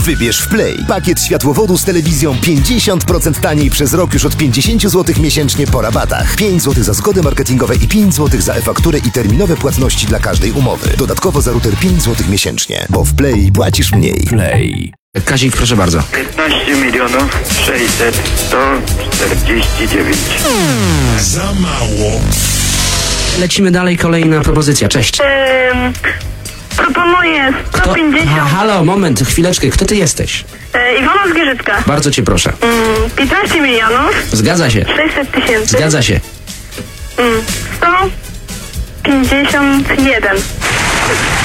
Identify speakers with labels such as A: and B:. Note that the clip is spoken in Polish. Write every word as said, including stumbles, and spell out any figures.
A: Wybierz w Play. Pakiet światłowodu z telewizją pięćdziesiąt procent taniej przez rok już od pięćdziesiąt złotych miesięcznie po rabatach. pięć złotych za zgody marketingowe i pięć złotych za e-fakturę i terminowe płatności dla każdej umowy. Dodatkowo za router pięć złotych miesięcznie, bo w Play płacisz mniej.
B: Play. Kazik, proszę bardzo.
C: piętnaście milionów sześćset sto czterdzieści dziewięć.
D: Za mało.
B: Lecimy dalej, kolejna propozycja. Cześć.
E: Ym, proponuję sto
B: Kto?
E: pięćdziesiąt.
B: Ha, halo, moment, chwileczkę. Kto ty jesteś?
E: E, Iwona Zgierzycka.
B: Bardzo cię proszę.
E: Ym, piętnaście milionów
B: Zgadza się.
E: sześćset tysięcy.
B: Zgadza się.
E: Ym, sto pięćdziesiąt jeden.